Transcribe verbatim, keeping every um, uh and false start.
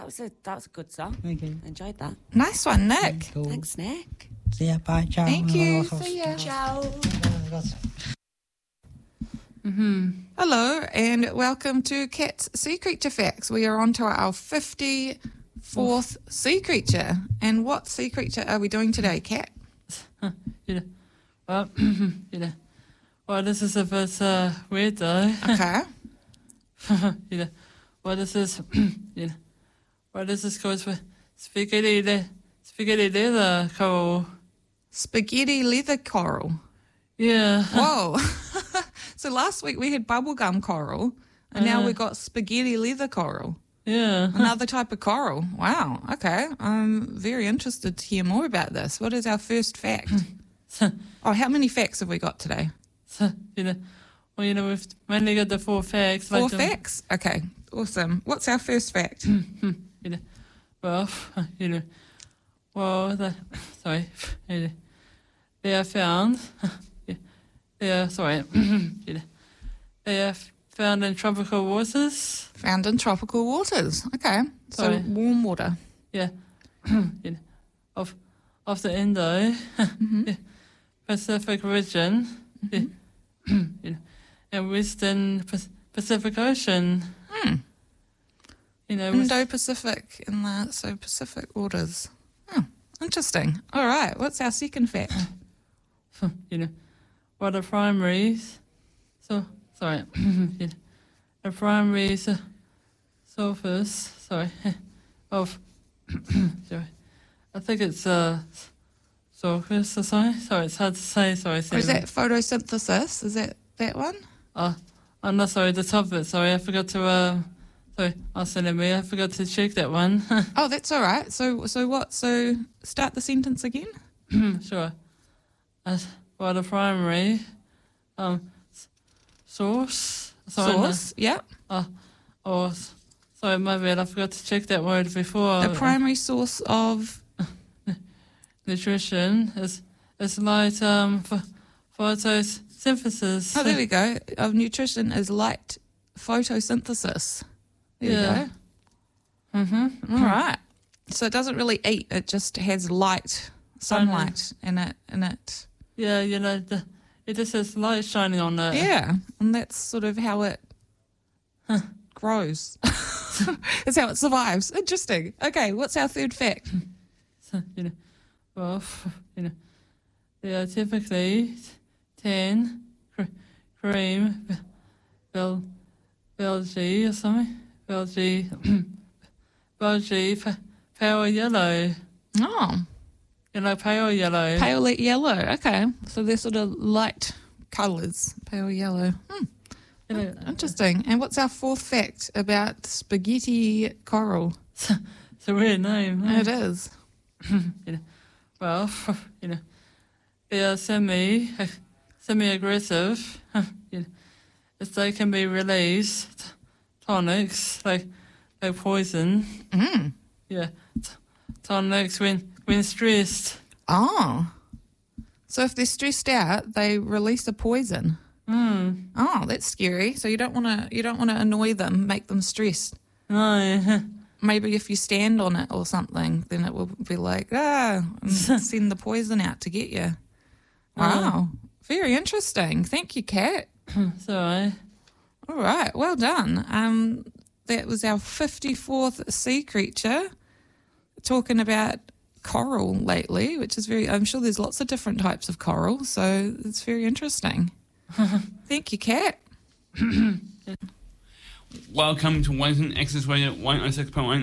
was a that was a good song. Okay. Enjoyed that. Nice one, Nick. Cool. Thanks, Nick. See ya, bye, ciao. Thank you. See ya. Ciao. Mm-hmm. Hello, and welcome to Cat's Sea Creature Facts. We are on to our fifty-fourth sea creature. And what sea creature are we doing today, Cat? you know, well, you know, well, this is a bit uh, weird though. Okay. you know, well, this is, you know, well, this is called for spaghetti, le- spaghetti leather coral. Spaghetti leather coral. Yeah. Whoa. So last week we had bubblegum coral, and now Uh. we got spaghetti leather coral. Yeah. Another type of coral. Wow. Okay. I'm very interested to hear more about this. What is our first fact? so, Oh, how many facts have we got today? so, you know, well, you know, we've mainly got the four facts. Four like the- facts? Okay. Awesome. What's our first fact? you know, well, you know, well, the, sorry, you know, they are found, yeah, they are, sorry, you know, they are found in tropical waters. Found in tropical waters. Okay. So Sorry. warm water. Yeah, you know, of of the Indo yeah, Pacific region, yeah, you know, and Western Pac- Pacific Ocean. Hmm. You know, with- Indo-Pacific in the so Pacific waters. Oh, interesting. All right. What's our second fact? you know, what the primaries, so sorry, you know, the primary su- surface, sorry, of, sorry, I think it's uh, surface, or sorry, sorry, it's hard to say, sorry. Or is that photosynthesis? Is that that one? Uh, I'm not sorry, the top of it, sorry, I forgot to, uh, sorry, I was sending me, I forgot to check that one. Oh, that's all right. So so what? So start the sentence again. Sure. Uh, well, the primary um, s- source. Sorry, no. Source. Yep. Uh, or, s- sorry, my bad, I forgot to check that word before. The primary source of Nutrition is, is like um, ph- photosynthesis. oh, there we go. Of nutrition is light photosynthesis. There Yeah. we go. Mm-hmm. All right. So it doesn't really eat. It just has light, sunlight in it. In it. Yeah, you know, the, it just has light shining on it. Yeah, and that's sort of how it grows. It's how it survives. Interesting. Okay, what's our third fact? So, you know, well, you know, they are typically tan, cr- cream, bel, belgy or something, belgy, belgy, pa- pale yellow, Oh, you know, pale yellow. pale yellow. Okay, so they're sort of light colours, pale yellow. Hmm. You know, Interesting. And what's our fourth fact about spaghetti coral? it's a weird name. huh? It is. you know, well, you know, they are semi, semi-aggressive. you know, if they can be released, tonics like like poison. Mm. Yeah, t- tonics when when stressed. Oh, so if they're stressed out, they release a poison. Mm. Oh, that's scary. So you don't want to you don't want to annoy them, make them stressed. No. Maybe if you stand on it or something, then it will be like, ah, and send the poison out to get you. Wow. Very interesting. Thank you, Kat. Sorry. All right. Well done. Um, that was our fifty-fourth sea creature talking about coral lately, which is very, I'm sure there's lots of different types of coral. So it's very interesting. Thank you, Kat. Welcome to Wellington Access Radio one oh six point one